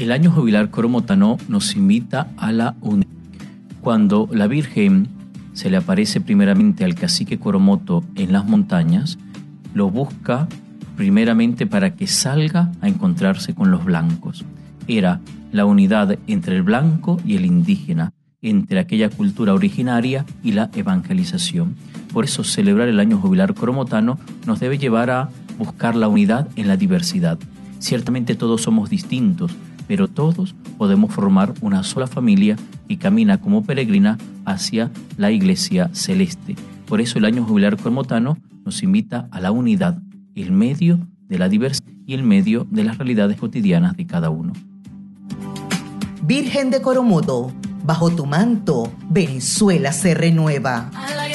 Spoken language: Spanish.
El año jubilar coromotano nos invita a la unidad. Cuando la Virgen se le aparece primeramente al cacique Coromoto en las montañas, lo busca primeramente para que salga a encontrarse con los blancos. Era la unidad entre el blanco y el indígena, entre aquella cultura originaria y la evangelización. Por eso celebrar el año jubilar coromotano nos debe llevar a buscar la unidad en la diversidad. Ciertamente todos somos distintos, pero todos podemos formar una sola familia y camina como peregrina hacia la iglesia celeste. Por eso el año jubilar coromotano nos invita a la unidad, el medio de la diversidad y el medio de las realidades cotidianas de cada uno. Virgen de Coromoto, bajo tu manto, Venezuela se renueva.